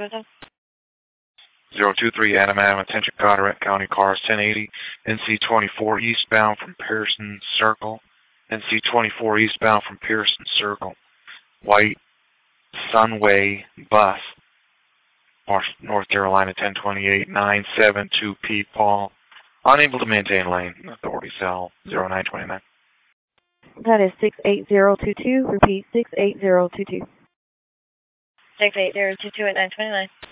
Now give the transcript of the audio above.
Hotel. 023 Adam, attention Carteret County cars 1080, NC24 eastbound from Pearson Circle, NC24 eastbound from Pearson Circle, white Sunway bus, North Carolina 1028 972P Paul, unable to maintain lane, authority cell 0929. That is 68022, repeat 68022. 68022 at 929.